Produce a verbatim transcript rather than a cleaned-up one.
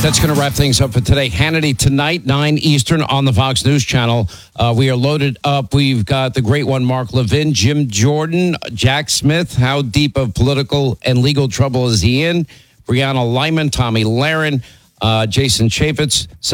That's going to wrap things up for today. Hannity tonight, nine Eastern on the Fox News Channel. Uh, we are loaded up. We've got the great one, Mark Levin, Jim Jordan, Jack Smith. How deep of political and legal trouble is he in? Brianna Lyman, Tommy Lahren, uh, Jason Chaffetz.